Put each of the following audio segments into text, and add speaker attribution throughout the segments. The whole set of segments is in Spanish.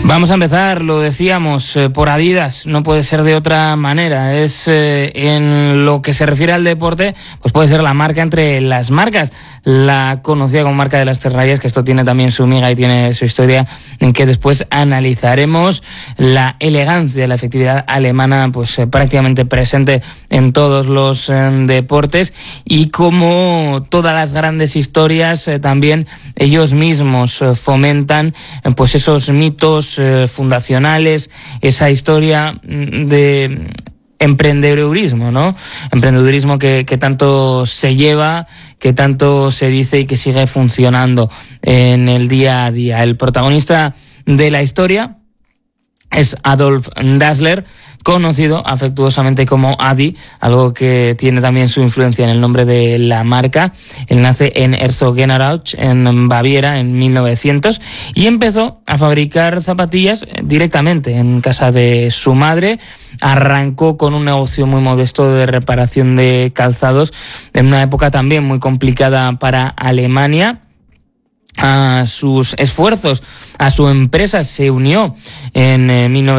Speaker 1: Vamos a empezar, lo decíamos, por Adidas, no puede ser de otra manera. Es en lo que se refiere al deporte, pues puede ser la marca entre las marcas, la conocida como marca de las tres rayas, que esto tiene también su miga y tiene su historia, en que después analizaremos la elegancia, la efectividad alemana, pues prácticamente presente en todos los deportes, y como todas las grandes historias también ellos mismos fomentan pues esos mitos fundacionales, esa historia de emprendedurismo, ¿no? Emprendedurismo que tanto se lleva, que tanto se dice y que sigue funcionando en el día a día. El protagonista de la historia es Adolf Dassler, conocido afectuosamente como Adi, algo que tiene también su influencia en el nombre de la marca. Él nace en Herzogenaurach, en Baviera, en 1900, y empezó a fabricar zapatillas directamente en casa de su madre. Arrancó con un negocio muy modesto de reparación de calzados en una época también muy complicada para Alemania. A sus esfuerzos, a su empresa, se unió en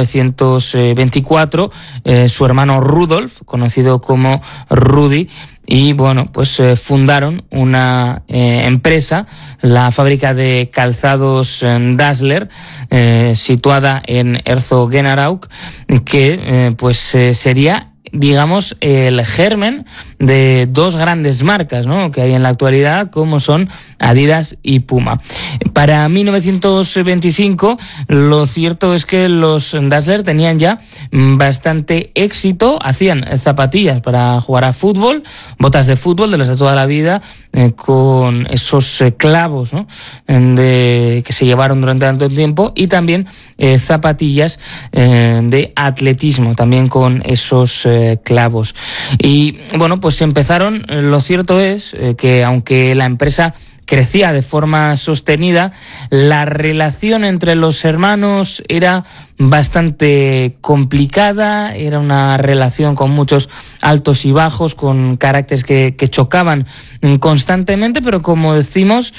Speaker 1: 1924 su hermano Rudolf, conocido como Rudi, y bueno, pues fundaron una empresa, la fábrica de calzados Dassler, situada en Herzogenaurach, que sería, digamos, el germen de dos grandes marcas, ¿no?, que hay en la actualidad, como son Adidas y Puma. Para 1925, lo cierto es que los Dassler tenían ya bastante éxito. Hacían zapatillas para jugar a fútbol, botas de fútbol de las de toda la vida, con esos clavos, ¿no?, que se llevaron durante tanto tiempo, y también zapatillas de atletismo, también con esos clavos. Y bueno, pues empezaron. Lo cierto es que aunque la empresa crecía de forma sostenida, la relación entre los hermanos era bastante complicada, era una relación con muchos altos y bajos, con caracteres que chocaban constantemente, pero como decimos,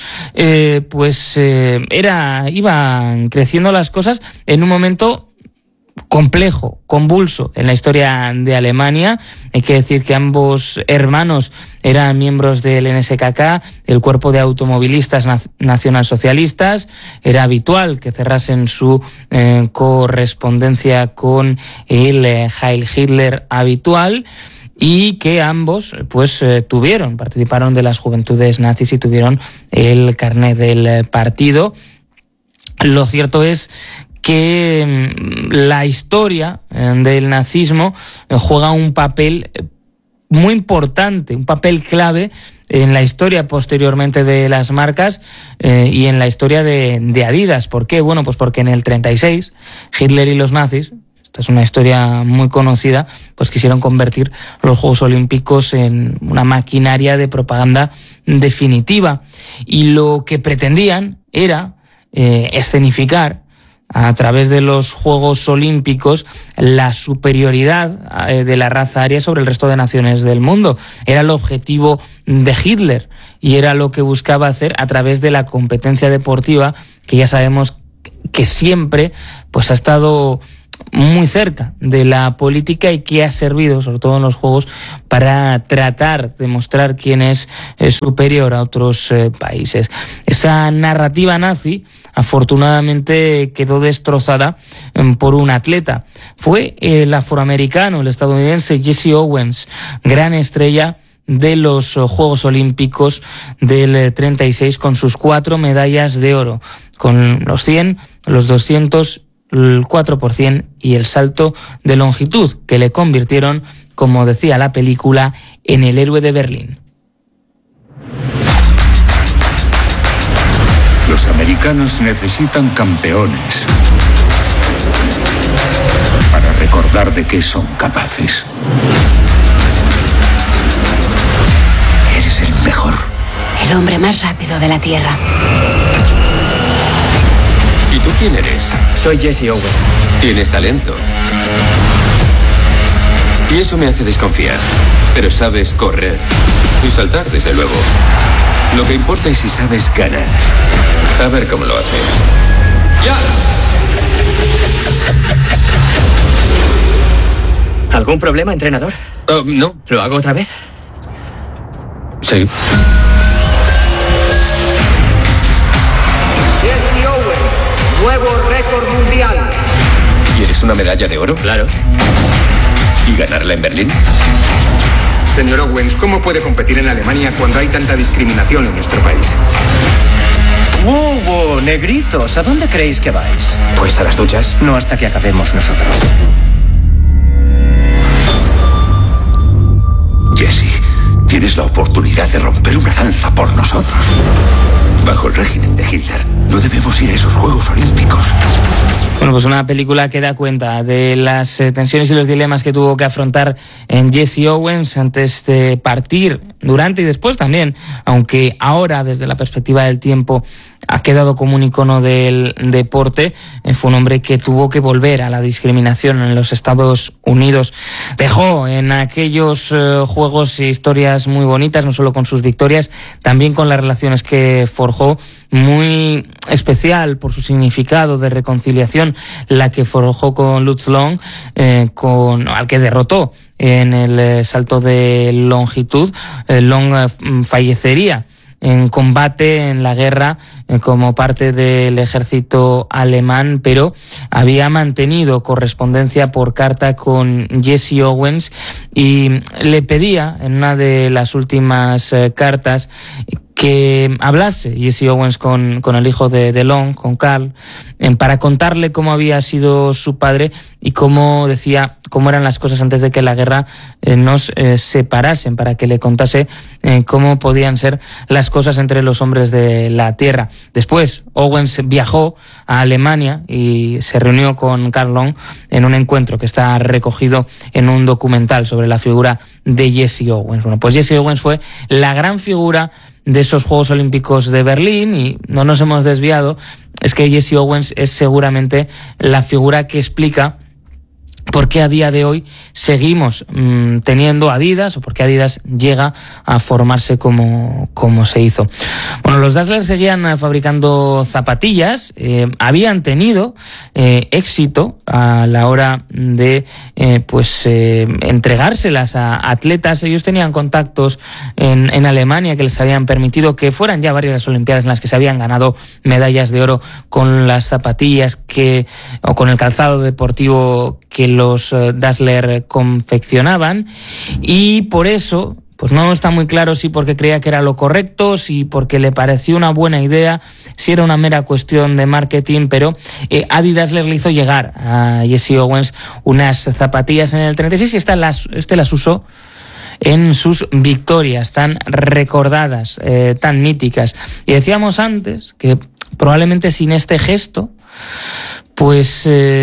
Speaker 1: iban creciendo las cosas en un momento complejo, convulso en la historia de Alemania. Hay que decir que ambos hermanos eran miembros del NSKK, el cuerpo de automovilistas nacionalsocialistas. Era habitual que cerrasen su correspondencia con el Heil Hitler habitual, y que ambos participaron de las juventudes nazis y tuvieron el carnet del partido. Lo cierto es que la historia del nazismo juega un papel muy importante, un papel clave en la historia posteriormente de las marcas y en la historia de Adidas. ¿Por qué? Bueno, pues porque en el 36 Hitler y los nazis, esta es una historia muy conocida, pues quisieron convertir los Juegos Olímpicos en una maquinaria de propaganda definitiva, y lo que pretendían era escenificar a través de los Juegos Olímpicos la superioridad de la raza aria sobre el resto de naciones del mundo. Era el objetivo de Hitler y era lo que buscaba hacer a través de la competencia deportiva, que ya sabemos que siempre pues ha estado muy cerca de la política y que ha servido, sobre todo en los Juegos, para tratar de mostrar quién es superior a otros países. Esa narrativa nazi, afortunadamente, quedó destrozada por un atleta. Fue el afroamericano, el estadounidense Jesse Owens, gran estrella de los Juegos Olímpicos del 36, con sus 4 medallas de oro, con los 100, los 200, el 4% y el salto de longitud, que le convirtieron, como decía la película, en el héroe de Berlín.
Speaker 2: Los americanos necesitan campeones para recordar de qué son capaces. Eres el mejor.
Speaker 3: El hombre más rápido de la Tierra.
Speaker 4: ¿Y tú quién eres?
Speaker 5: Soy Jesse Owens.
Speaker 4: Tienes talento. Y eso me hace desconfiar. Pero sabes correr. Y saltar, desde luego. Lo que importa es si sabes ganar. A ver cómo lo hace. ¡Ya!
Speaker 5: ¿Algún problema, entrenador?
Speaker 4: No.
Speaker 5: ¿Lo hago otra vez?
Speaker 4: Sí.
Speaker 6: Jesse Owens, nuevo récord mundial.
Speaker 4: ¿Quieres una medalla de oro?
Speaker 5: Claro.
Speaker 4: ¿Y ganarla en Berlín?
Speaker 7: Señor Owens, ¿cómo puede competir en Alemania cuando hay tanta discriminación en nuestro país?
Speaker 8: ¡Wow, negritos! ¿A dónde creéis que vais?
Speaker 4: Pues a las duchas.
Speaker 8: No hasta que acabemos nosotros.
Speaker 2: Jesse, tienes la oportunidad de romper una lanza por nosotros. Bajo el régimen de Hitler, no debemos ir a esos Juegos Olímpicos.
Speaker 1: Bueno, pues una película que da cuenta de las tensiones y los dilemas que tuvo que afrontar en Jesse Owens antes de partir, durante y después también, aunque ahora desde la perspectiva del tiempo ha quedado como un icono del deporte. Fue un hombre que tuvo que volver a la discriminación en los Estados Unidos. Dejó en aquellos juegos historias muy bonitas, no solo con sus victorias, también con las relaciones que forjó, muy especial por su significado de reconciliación, la que forjó con Lutz Long, al que derrotó en el salto de longitud. Long fallecería en combate en la guerra como parte del ejército alemán, pero había mantenido correspondencia por carta con Jesse Owens y le pedía en una de las últimas cartas que hablase Jesse Owens con el hijo de Long, con Carl, para contarle cómo había sido su padre y cómo eran las cosas antes de que la guerra nos separasen, para que le contase cómo podían ser las cosas entre los hombres de la tierra. Después, Owens viajó a Alemania y se reunió con Carl Long en un encuentro que está recogido en un documental sobre la figura de Jesse Owens. Bueno, pues Jesse Owens fue la gran figura de esos Juegos Olímpicos de Berlín, y no nos hemos desviado. Es que Jesse Owens es seguramente la figura que explica por qué a día de hoy seguimos teniendo Adidas, o por qué Adidas llega a formarse como se hizo. Bueno, los Dassler seguían fabricando zapatillas, habían tenido éxito a la hora de entregárselas a atletas. Ellos tenían contactos en Alemania que les habían permitido que fueran ya varias las Olimpiadas en las que se habían ganado medallas de oro con las zapatillas o con el calzado deportivo que los Dassler confeccionaban, y por eso pues no está muy claro si porque creía que era lo correcto, si porque le pareció una buena idea, si era una mera cuestión de marketing, pero Adidas le hizo llegar a Jesse Owens unas zapatillas en el 36 y las usó en sus victorias tan recordadas, tan míticas. Y decíamos antes que probablemente sin este gesto pues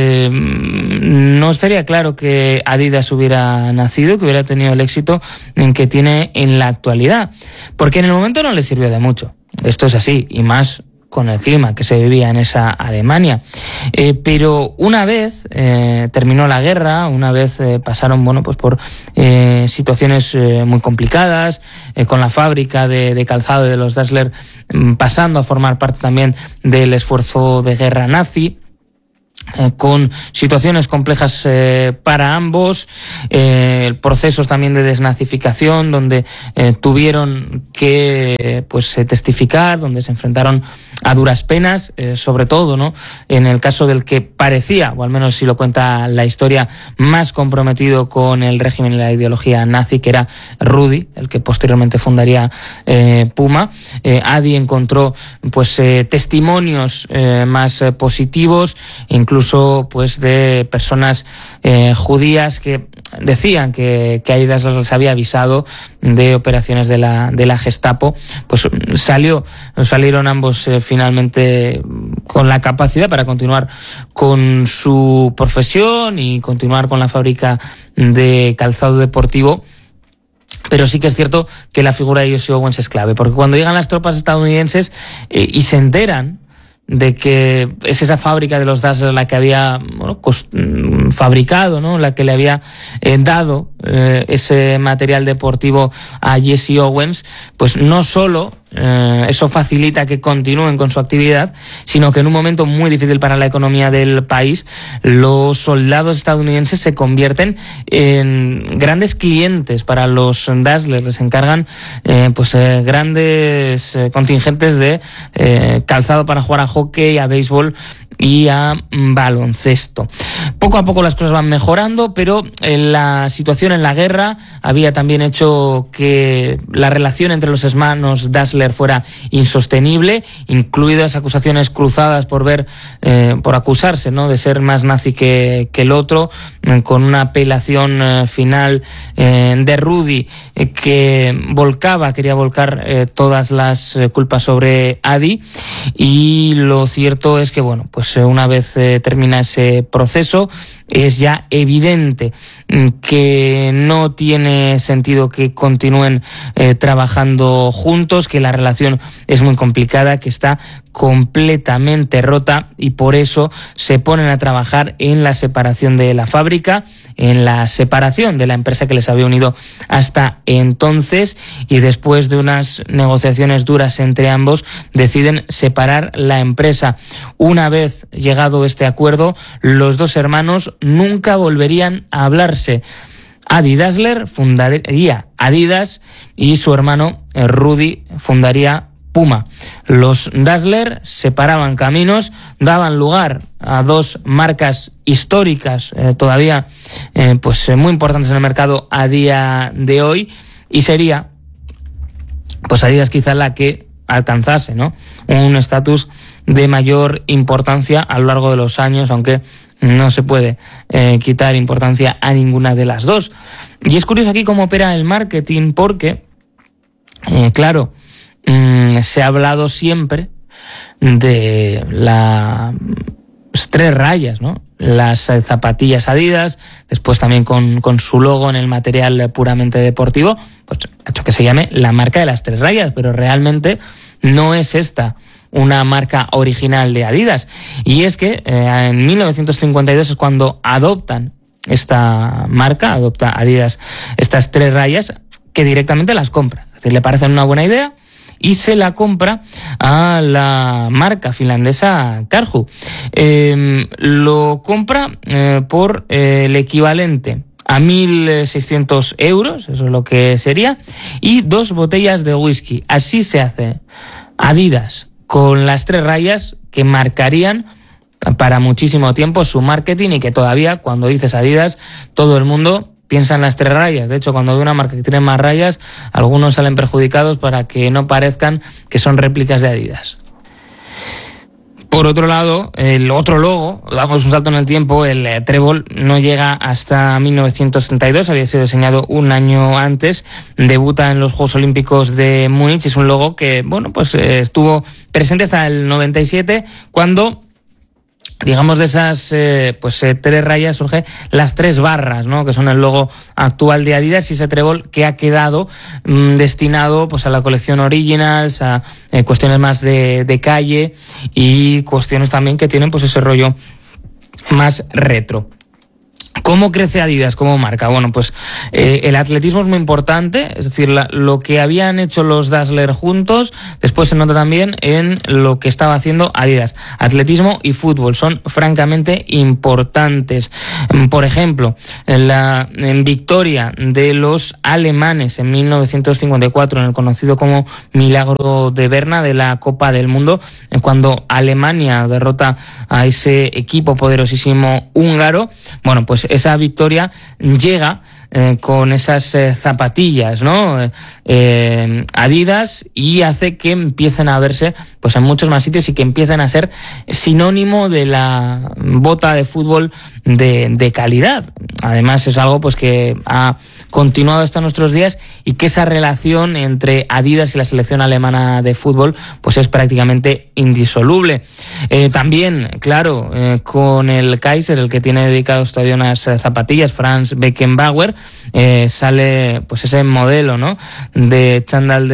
Speaker 1: no estaría claro que Adidas hubiera nacido, que hubiera tenido el éxito en que tiene en la actualidad, porque en el momento no le sirvió de mucho. Esto es así, y más con el clima que se vivía en esa Alemania. Pero una vez terminó la guerra, una vez pasaron por situaciones muy complicadas, con la fábrica de calzado de los Dassler pasando a formar parte también del esfuerzo de guerra nazi, con situaciones complejas para ambos, procesos también de desnazificación donde tuvieron que testificar, donde se enfrentaron a duras penas, sobre todo, ¿no?, en el caso del que parecía, o al menos si lo cuenta la historia, más comprometido con el régimen y la ideología nazi, que era Rudi, el que posteriormente fundaría Puma. Adi encontró testimonios más positivos, incluso de personas judías que decían que Adidas les había avisado de operaciones de la Gestapo. Pues salieron ambos finalmente con la capacidad para continuar con su profesión y continuar con la fábrica de calzado deportivo. Pero sí que es cierto que la figura de Jesse Owens es clave, porque cuando llegan las tropas estadounidenses y se enteran de que es esa fábrica de los Dassler la que había fabricado, ¿no? La que le había dado ese material deportivo a Jesse Owens, pues no solo eso facilita que continúen con su actividad, sino que en un momento muy difícil para la economía del país, los soldados estadounidenses se convierten en grandes clientes para los Dazzler. Les encargan grandes contingentes de calzado para jugar a hockey, a béisbol y a baloncesto. Poco a poco las cosas van mejorando, pero la situación en la guerra había también hecho que la relación entre los hermanos Dazzler fuera insostenible, incluidas acusaciones cruzadas por acusarse, ¿no?, de ser más nazi que el otro, con una apelación final de Rudy que quería volcar todas las culpas sobre Adi. Y lo cierto es que, bueno, pues una vez termina ese proceso, es ya evidente que no tiene sentido que continúen trabajando juntos, que la relación es muy complicada, que está completamente rota, y por eso se ponen a trabajar en la separación de la fábrica, en la separación de la empresa que les había unido hasta entonces, y después de unas negociaciones duras entre ambos deciden separar la empresa. Una vez llegado este acuerdo, los dos hermanos nunca volverían a hablarse. Adi Dassler fundaría Adidas y su hermano Rudy fundaría Puma. Los Dassler separaban caminos, daban lugar a dos marcas históricas todavía muy importantes en el mercado a día de hoy, y sería pues Adidas quizá la que alcanzase, ¿no?, un estatus de mayor importancia a lo largo de los años, aunque no se puede quitar importancia a ninguna de las dos. Y es curioso aquí cómo opera el marketing, porque se ha hablado siempre de las tres rayas, ¿no? Las zapatillas Adidas, después también con su logo en el material puramente deportivo, pues ha hecho que se llame la marca de las tres rayas, pero realmente no es esta una marca original de Adidas. Y es que en 1952 es cuando adoptan esta marca, adopta Adidas estas tres rayas, que directamente las compra. Es decir, le parecen una buena idea y se la compra a la marca finlandesa Karhu. Lo compra por el equivalente a 1.600 euros, eso es lo que sería, y 2 botellas de whisky. Así se hace Adidas con las tres rayas que marcarían para muchísimo tiempo su marketing, y que todavía, cuando dices Adidas, todo el mundo piensa en las tres rayas. De hecho, cuando ve una marca que tiene más rayas, algunos salen perjudicados para que no parezcan que son réplicas de Adidas. Por otro lado, el otro logo, damos un salto en el tiempo, el trébol no llega hasta 1932, había sido diseñado un año antes, debuta en los Juegos Olímpicos de Múnich, es un logo que, estuvo presente hasta el 97, cuando, digamos, de esas tres rayas surge las tres barras, ¿no?, que son el logo actual de Adidas, y ese trébol que ha quedado destinado a la colección Originals, a cuestiones más de calle, y cuestiones también que tienen ese rollo más retro. ¿Cómo crece Adidas como marca? Bueno, el atletismo es muy importante, es decir, lo que habían hecho los Dassler juntos, después se nota también en lo que estaba haciendo Adidas. Atletismo y fútbol son francamente importantes. Por ejemplo, en victoria de los alemanes en 1954, en el conocido como Milagro de Berna de la Copa del Mundo, cuando Alemania derrota a ese equipo poderosísimo húngaro, esa victoria llega con esas zapatillas, ¿no?, Adidas, y hace que empiecen a verse en muchos más sitios y que empiecen a ser sinónimo de la bota de fútbol de calidad. Además, es algo que ha continuado hasta nuestros días, y que esa relación entre Adidas y la selección alemana de fútbol es prácticamente indisoluble. También, claro, con el Kaiser, el que tiene dedicados todavía unas zapatillas, Franz Beckenbauer, sale ese modelo, ¿no?, de chándal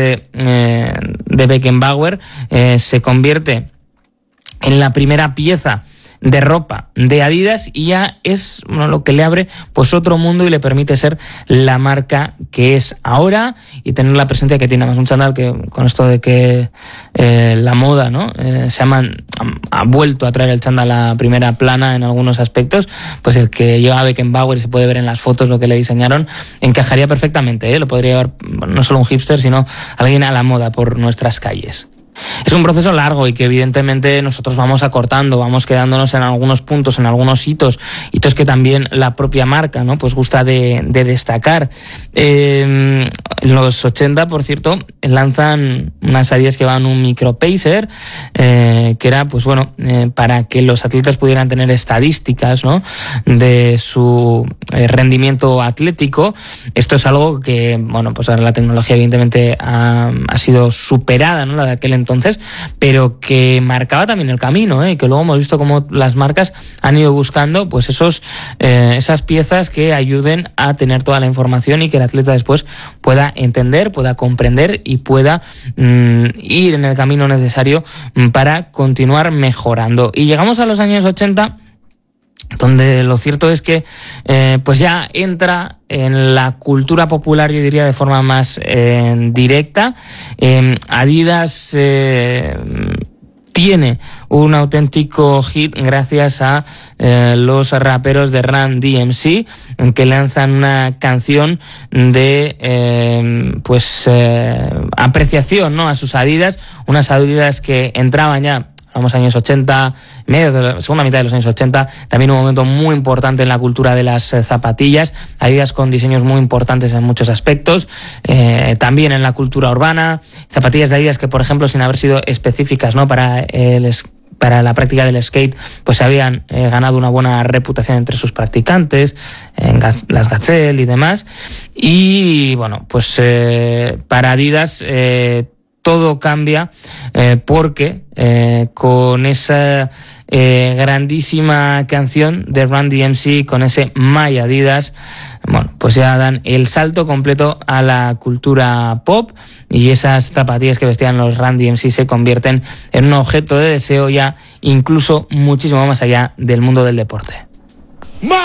Speaker 1: de Beckenbauer, se convierte en la primera pieza de ropa de Adidas y ya es lo que le abre pues otro mundo y le permite ser la marca que es ahora y tener la presencia que tiene. Más un chándal que con esto de que la moda, ¿no? Ha vuelto a traer el chándal a la primera plana en algunos aspectos, pues el que lleva Beckenbauer y se puede ver en las fotos lo que le diseñaron, encajaría perfectamente, lo podría llevar no solo un hipster, sino alguien a la moda por nuestras calles. Es un proceso largo y que evidentemente nosotros vamos acortando, vamos quedándonos en algunos puntos, en algunos hitos que también la propia marca, ¿no? Pues gusta de destacar. En los 80, por cierto, lanzan unas Adidas que van un micro pacer, que era, pues bueno, para que los atletas pudieran tener estadísticas, ¿no? De su rendimiento atlético. Esto es algo que, bueno, pues ahora la tecnología evidentemente ha sido superada, ¿no? La de aquel entonces, pero que marcaba también el camino, que luego hemos visto cómo las marcas han ido buscando pues esas piezas que ayuden a tener toda la información y que el atleta después pueda entender, pueda comprender y pueda ir en el camino necesario para continuar mejorando. Y llegamos a los años 80, donde lo cierto es que pues ya entra en la cultura popular, yo diría de forma más directa. Adidas tiene un auténtico hit gracias a los raperos de Run DMC, que lanzan una canción de apreciación, ¿no? A sus Adidas, unas Adidas que entraban ya, vamos, años 80, mediados de la segunda mitad de los años 80, también un momento muy importante en la cultura de las zapatillas, Adidas con diseños muy importantes en muchos aspectos, también en la cultura urbana, zapatillas de Adidas que, por ejemplo, sin haber sido específicas, ¿no? para la práctica del skate, pues habían ganado una buena reputación entre sus practicantes, las Gazelle y demás, y bueno, pues para Adidas todo cambia porque con esa grandísima canción de Run DMC, con ese My Adidas, bueno, pues ya dan el salto completo a la cultura pop y esas zapatillas que vestían los Run DMC se convierten en un objeto de deseo ya incluso muchísimo más allá del mundo del deporte.